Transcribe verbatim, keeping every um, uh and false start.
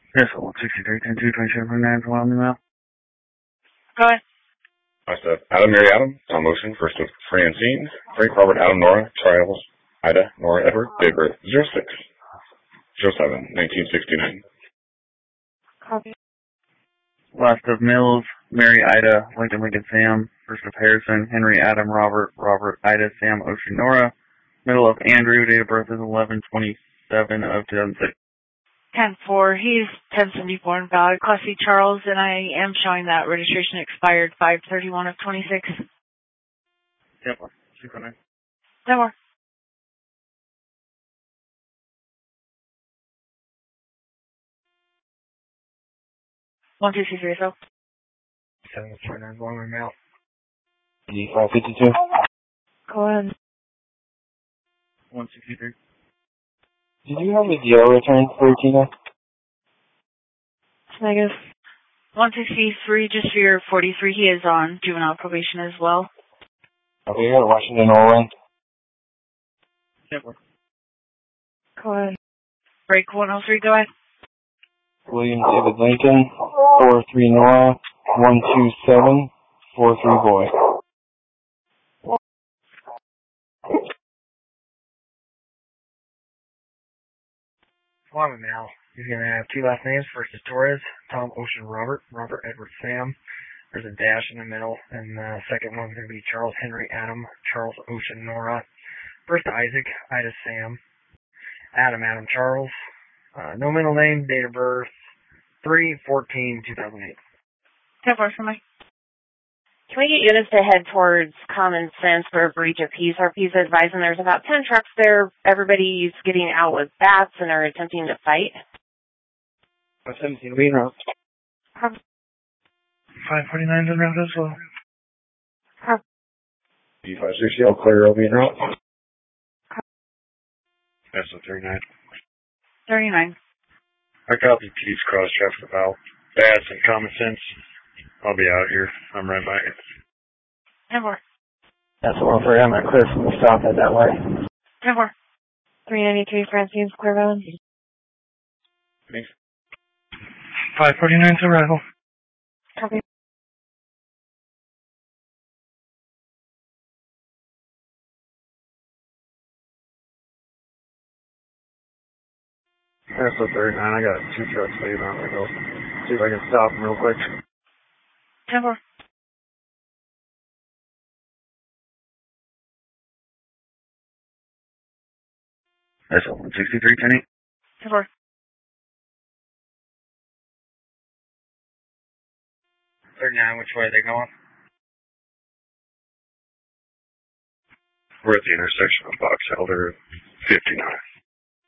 Yes, one sixty-three, ten two, twenty-seven, twenty-nine, Wyoming now. Go ahead. Last of Adam, Mary, Adam. On motion. First of Francine. Frank, Robert, Adam, Nora. Charles, Ida, Nora, Edward. Date of birth zero six zero seven nineteen sixty-nine. Copy. Last of Mills, Mary, Ida, Lincoln, Lincoln, Sam. First of Harrison, Henry, Adam, Robert, Robert, Ida, Sam, Ocean, Nora. Middle of Andrew, date of birth is eleven twenty-seven of two thousand six. ten four. He's ten seventy-four and valid. Class C Charles, and I am showing that registration expired five thirty-one of twenty-six. ten four. two four nine. ten four. one two two three, so. seven four nine, long arm out. D five fifty-two. Go ahead. one sixty-three. Did you have a D L return for Tina? Negative. one sixty-three, just for your forty-three, he is on juvenile probation as well. Okay, you're at Washington, Oregon. ten four. Go ahead. Break one oh three, go ahead. William David Lincoln, four three Nora, one two seven, four three boy. Wyoming now. He's going to have two last names. First is Torres, Tom, Ocean, Robert, Robert, Edward, Sam. There's a dash in the middle. And the second one's going to be Charles, Henry, Adam, Charles, Ocean, Nora. First Isaac, Ida, Sam. Adam, Adam, Charles. Uh, no middle name, date of birth, three fourteen two thousand eight. ten four, somebody. Can we get units to head towards Common Sense for a breach of peace? Our peace advising there's about ten trucks there. Everybody's getting out with bats and are attempting to fight. seventeen, we route. five forty-nine's en route as well. D five sixty, all clear, I'll be en route. S O thirty-nine. thirty-nine. I copy Pete's cross traffic about bats and common sense. I'll be out here. I'm right by it. ten four. That's the one for you. I'm not clear from the stop head that way. ten four. three ninety-three, Francine's clear road. Thanks. five forty-nine's arrival. Copy. S O thirty-nine, I got two trucks leaving. I'm going to go see if I can stop them real quick. ten four. That's one sixty-three, ten eight. ten four. thirty-nine, which way are they going? We're at the intersection of Box Elder fifty-nine.